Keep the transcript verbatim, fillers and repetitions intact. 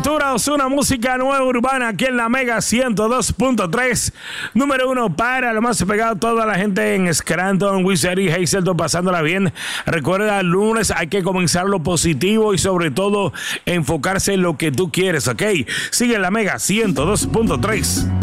Aventuras, una música nueva urbana aquí en la Mega ciento dos punto tres. Número uno para lo más pegado, toda la gente en Scranton, Wizard y Hazleton pasándola bien. Recuerda, el lunes hay que comenzar lo positivo y sobre todo enfocarse en lo que tú quieres, ¿ok? Sigue en la Mega ciento dos punto tres.